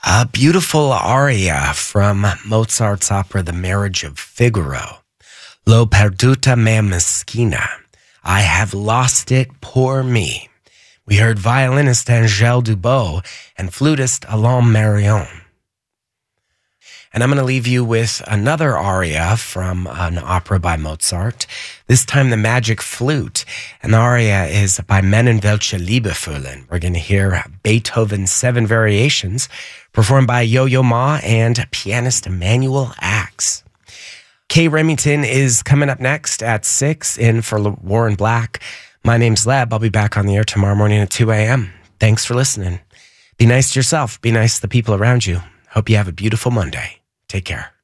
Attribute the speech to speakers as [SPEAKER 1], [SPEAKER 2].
[SPEAKER 1] A beautiful aria from Mozart's opera The Marriage of Figaro. L'ho perduta me meschina. I have lost it, poor me. We heard violinist Angèle Dubot and flutist Alain Marion. And I'm going to leave you with another aria from an opera by Mozart, this time The Magic Flute. And the aria is by Mennen welche Liebe fühlen. We're going to hear Beethoven's 7 Variations performed by Yo-Yo Ma and pianist Emanuel Axe. Kay Remington is coming up next at 6 in for Warren Black. My name's Leb. I'll be back on the air tomorrow morning at 2 a.m. Thanks for listening. Be nice to yourself. Be nice to the people around you. Hope you have a beautiful Monday. Take care.